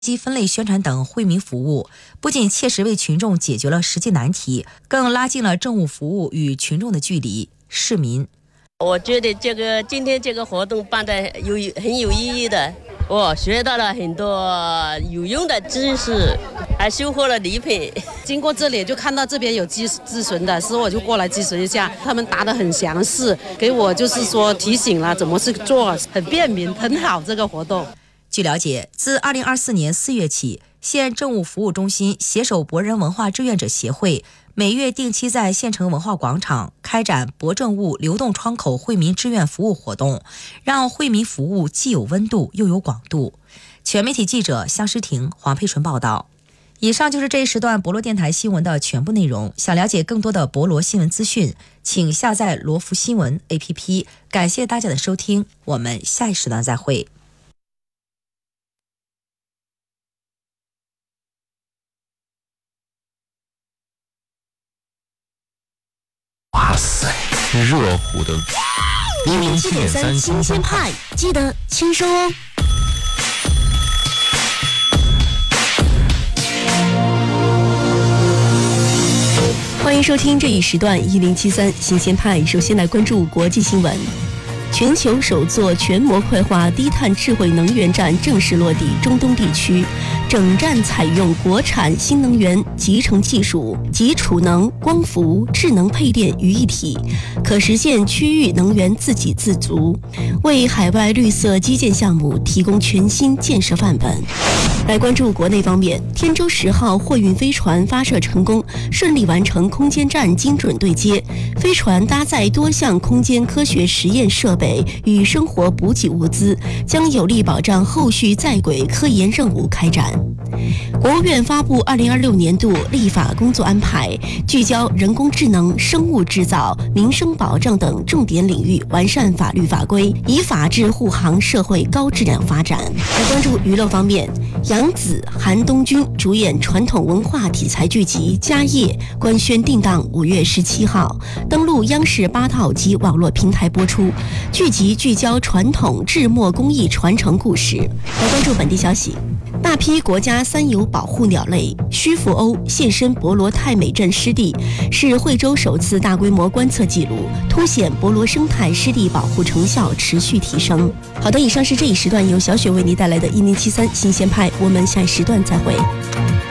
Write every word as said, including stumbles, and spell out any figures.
机分类宣传等惠民服务，不仅切实为群众解决了实际难题，更拉近了政务服务与群众的距离。市民， 我觉得这个今天这个活动办得有很有意义的，我学到了很多有用的知识，还收获了礼品。 经过这里就看到这边有咨咨询的，所以我就过来咨询一下，他们答得很详细，给我就是说提醒了怎么去做，很便民，很好这个活动。 据了解，自二零二四年四月起，县政务服务中心携手博人文化志愿者协会，每月定期在县城文化广场开展博政务流动窗口惠民志愿服务活动，让惠民服务既有温度又有广度。全媒体记者向诗婷、黄佩纯报道。以上就是这一时段博罗电台新闻的全部内容。想了解更多的博罗新闻资讯，请下载罗福新闻 A P P。感谢大家的收听，我们下一时段再会。 哇塞，热乎的一零七点三新鲜派， 记得签收哦。欢迎收听这一时段一零七三新鲜派。首先来关注国际新闻。全球首座全模块化低碳智慧能源站正式落地中东地区，整站采用国产新能源集成技术，集储能、光伏、智能配电于一体，可实现区域能源自给自足，为海外绿色基建项目提供全新建设范本。来关注国内方面，天舟十号货运飞船发射成功，顺利完成空间站精准对接。飞船搭载多项空间科学实验设备与生活补给物资，将有力保障后续在轨科研任务开展。国务院发布二零二六年度立法工作安排，聚焦人工智能、生物制造、民生保障等重点领域完善法律法规，以法治护航社会高质量发展。来关注娱乐方面，杨紫、韩东君主演传统文化题材剧集《家业》官宣定档五月十七号，登陆央视八套及网络平台播出。剧集聚焦传统制墨工艺传承故事。来关注本地消息，大批国家三有保护鸟类须腹鸥现身博罗太美镇湿地，是惠州首次大规模观测记录，凸显博罗生态湿地保护成效持续提升。好的，以上是这一时段由小雪为您带来的一零七三新鲜派，我们下一时段再会。